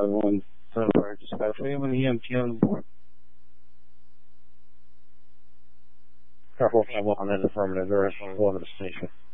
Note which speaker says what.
Speaker 1: 451 Sunfire Dispatch. We have an EMT on board.
Speaker 2: Car 451 is affirmative. There is one going to the station.